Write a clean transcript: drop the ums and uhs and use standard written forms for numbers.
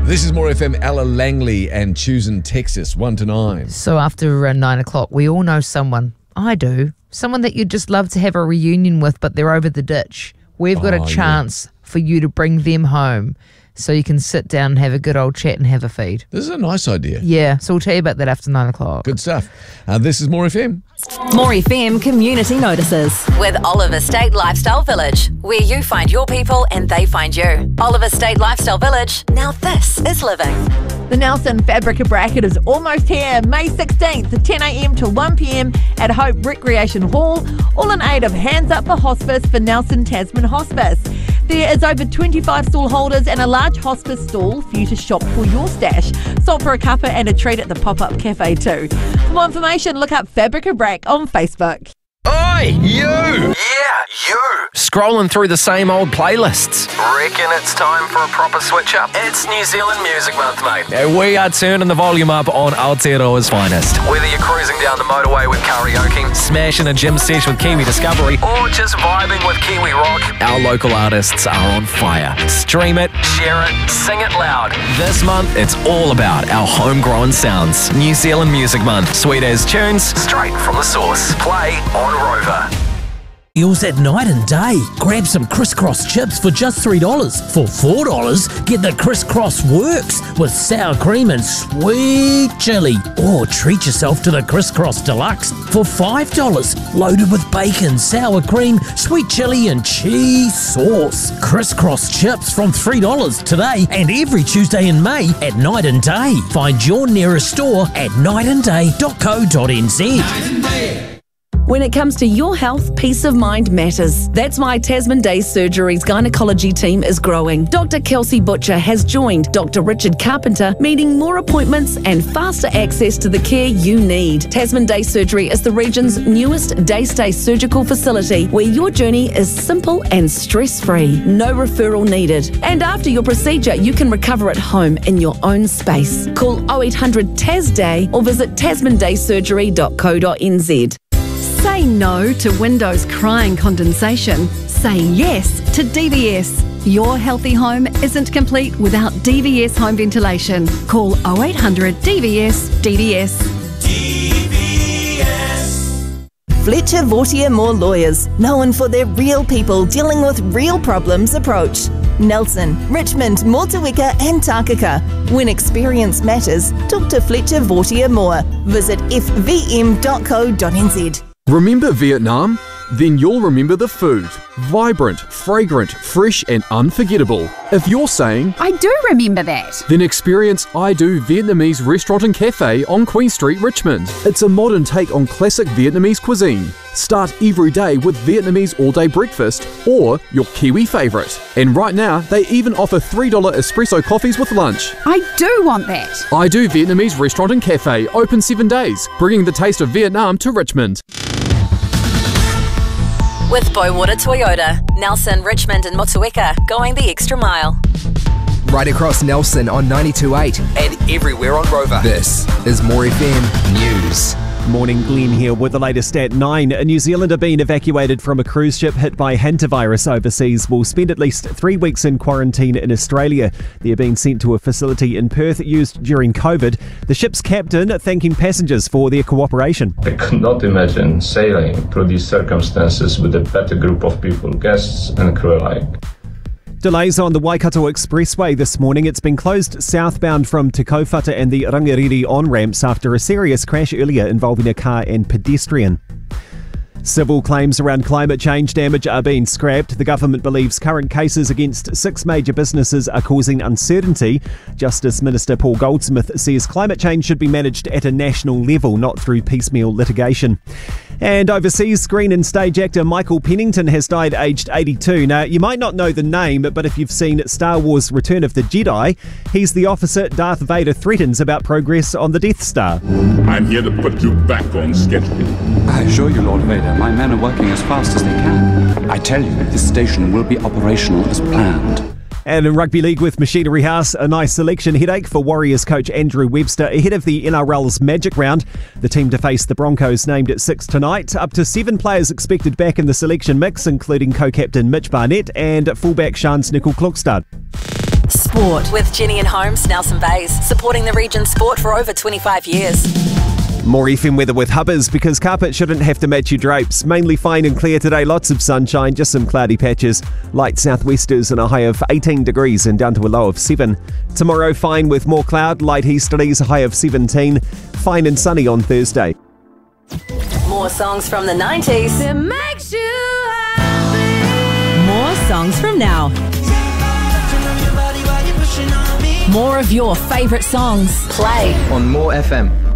This is More FM, Ella Langley and Choosing Texas, 1 to 9. So after 9 o'clock, we all know someone, I do, someone that you'd just love to have a reunion with, but they're over the ditch. We've got a chance for you to bring them home so you can sit down and have a good old chat and have a feed. This is a nice idea. Yeah, so we'll tell you about that after 9 o'clock. Good stuff. This is More FM. More FM Community Notices with Oliver State Lifestyle Village, where you find your people and they find you. Oliver State Lifestyle Village, now this is living. The Nelson Fabrica Bracket is almost here, May 16th, 10 a.m. to 1 p.m. at Hope Recreation Hall, all in aid of Hands Up for Hospice for Nelson Tasman Hospice. There is over 25 stall holders and a large hospice stall for you to shop for your stash. Stop for a cuppa and a treat at the pop-up cafe too. For more information, look up Fabrica Brack on Facebook. Oi, you! Yeah, you! Scrolling through the same old playlists. Reckon it's time for a proper switch up? It's New Zealand Music Month, mate. And we are turning the volume up on Aotearoa's finest. Whether you're cruising down the motorway with karaoke, smashing a gym sesh with Kiwi Discovery, or just vibing with Kiwi Rock, our local artists are on fire. Stream it, share it, sing it loud. This month, it's all about our homegrown sounds. New Zealand Music Month. Sweet as tunes, straight from the source. Play on Rover. Yours at Night and Day. Grab some crisscross chips for just $3. For $4, get the crisscross works with sour cream and sweet chili. Or treat yourself to the crisscross deluxe for $5, loaded with bacon, sour cream, sweet chili and cheese sauce. Crisscross chips from $3 today and every Tuesday in May at Night and Day. Find your nearest store at nightandday.co.nz. Night and Day. When it comes to your health, peace of mind matters. That's why Tasman Day Surgery's gynecology team is growing. Dr. Kelsey Butcher has joined Dr. Richard Carpenter, meaning more appointments and faster access to the care you need. Tasman Day Surgery is the region's newest day-stay surgical facility where your journey is simple and stress-free. No referral needed. And after your procedure, you can recover at home in your own space. Call 0800 TAS Day or visit tasmandaysurgery.co.nz. Say no to windows crying condensation. Say yes to DVS. Your healthy home isn't complete without DVS home ventilation. Call 0800 DVS DVS. Fletcher Vautier Moore Lawyers, known for their real people dealing with real problems approach. Nelson, Richmond, Motueka and Takaka. When experience matters, talk to Fletcher Vautier Moore. Visit fvm.co.nz. Remember Vietnam? Then you'll remember the food. Vibrant, fragrant, fresh and unforgettable. If you're saying, I do remember that, then experience I Do Vietnamese Restaurant and Cafe on Queen Street, Richmond. It's a modern take on classic Vietnamese cuisine. Start every day with Vietnamese all-day breakfast or your Kiwi favourite. And right now, they even offer $3 espresso coffees with lunch. I do want that. I Do Vietnamese Restaurant and Cafe, open 7 days, bringing the taste of Vietnam to Richmond. With Boywater Toyota, Nelson, Richmond and Motueka, going the extra mile. Right across Nelson on 92.8 and everywhere on Rover. This is More FM News. Morning, Glenn here with the latest at 9. A New Zealander being evacuated from a cruise ship hit by hantavirus overseas will spend at least 3 weeks in quarantine in Australia. They're being sent to a facility in Perth used during COVID. The ship's captain thanking passengers for their cooperation. I could not imagine sailing through these circumstances with a better group of people, guests and crew alike. Delays on the Waikato Expressway this morning. It's been closed southbound from Te Kaupata and the Rangiriri on-ramps after a serious crash earlier involving a car and pedestrian. Civil claims around climate change damage are being scrapped. The government believes current cases against 6 major businesses are causing uncertainty. Justice Minister Paul Goldsmith says climate change should be managed at a national level, not through piecemeal litigation. And overseas, screen and stage actor Michael Pennington has died aged 82. Now, you might not know the name, but if you've seen Star Wars Return of the Jedi, he's the officer Darth Vader threatens about progress on the Death Star. I'm here to put you back on schedule. I assure you, Lord Vader, my men are working as fast as they can. I tell you, this station will be operational as planned. And in Rugby League with Machinery House, a nice selection headache for Warriors coach Andrew Webster ahead of the NRL's Magic Round. The team to face the Broncos named at 6 tonight. Up to 7 players expected back in the selection mix, including co-captain Mitch Barnett and fullback Shans Nickel Klokstad. sport. With Jenny and Holmes, Nelson Bays, supporting the region's sport for over 25 years. More FM weather with Hubbers, because carpet shouldn't have to match your drapes. Mainly fine and clear today, lots of sunshine, just some cloudy patches. Light southwesters and a high of 18 degrees and down to a low of 7. Tomorrow fine with more cloud, light easterlies, a high of 17. Fine and sunny on Thursday. More songs from the 90s. That makes you happy. More songs from now. More of your favourite songs. Play On More FM.